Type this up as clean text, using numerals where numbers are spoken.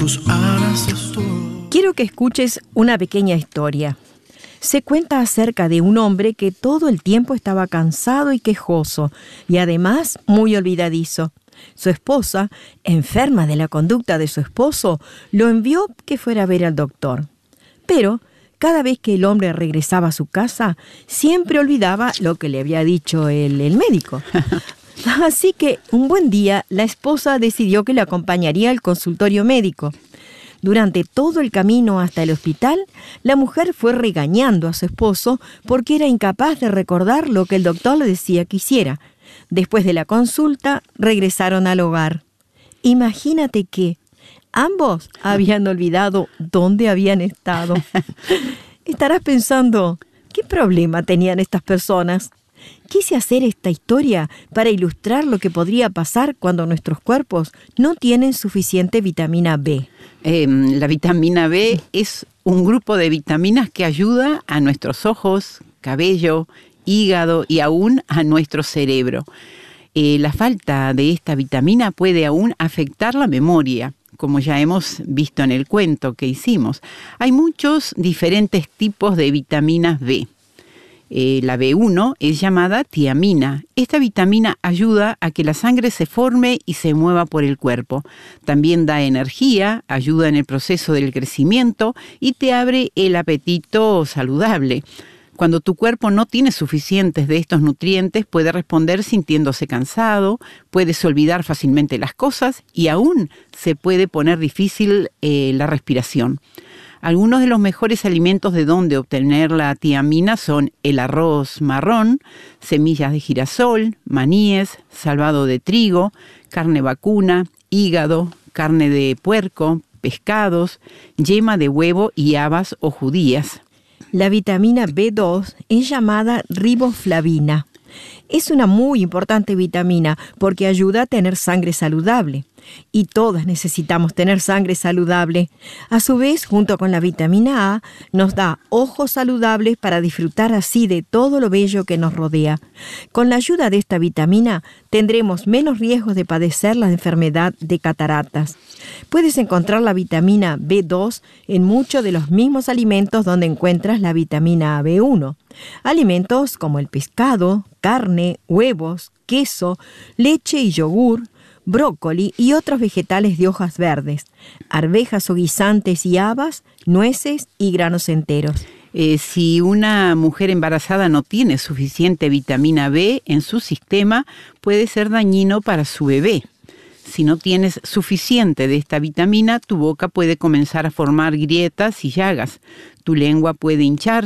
Quiero que escuches una pequeña historia. Se cuenta acerca de un hombre que todo el tiempo estaba cansado y quejoso, y además muy olvidadizo. Su esposa, enferma de la conducta de su esposo, lo envió que fuera a ver al doctor. Pero cada vez que el hombre regresaba a su casa, siempre olvidaba lo que le había dicho el médico. Así que un buen día la esposa decidió que le acompañaría al consultorio médico. Durante todo el camino hasta el hospital, la mujer fue regañando a su esposo porque era incapaz de recordar lo que el doctor le decía que hiciera. Después de la consulta, regresaron al hogar. Imagínate que ambos habían olvidado dónde habían estado. Estarás pensando, ¿qué problema tenían estas personas? Quise hacer esta historia para ilustrar lo que podría pasar cuando nuestros cuerpos no tienen suficiente vitamina B. La vitamina B es un grupo de vitaminas que ayuda a nuestros ojos, cabello, hígado y aún a nuestro cerebro. La falta de esta vitamina puede aún afectar la memoria, como ya hemos visto en el cuento que hicimos. Hay muchos diferentes tipos de vitaminas B. La B1 es llamada tiamina. Esta vitamina ayuda a que la sangre se forme y se mueva por el cuerpo. También da energía, ayuda en el proceso del crecimiento y te abre el apetito saludable. Cuando tu cuerpo no tiene suficientes de estos nutrientes, puede responder sintiéndose cansado, puedes olvidar fácilmente las cosas y aún se puede poner difícil la respiración. Algunos de los mejores alimentos de donde obtener la tiamina son el arroz marrón, semillas de girasol, maníes, salvado de trigo, carne vacuna, hígado, carne de puerco, pescados, yema de huevo y habas o judías. La vitamina B2 es llamada riboflavina. Es una muy importante vitamina porque ayuda a tener sangre saludable. Y todas necesitamos tener sangre saludable. A su vez, junto con la vitamina A, nos da ojos saludables para disfrutar así de todo lo bello que nos rodea. Con la ayuda de esta vitamina, tendremos menos riesgos de padecer la enfermedad de cataratas. Puedes encontrar la vitamina B2 en muchos de los mismos alimentos donde encuentras la vitamina B1. Alimentos como el pescado, carne, huevos, queso, leche y yogur, brócoli y otros vegetales de hojas verdes, arvejas o guisantes y habas, nueces y granos enteros. Si una mujer embarazada no tiene suficiente vitamina B en su sistema, puede ser dañino para su bebé. Si no tienes suficiente de esta vitamina, tu boca puede comenzar a formar grietas y llagas. Tu lengua puede hincharse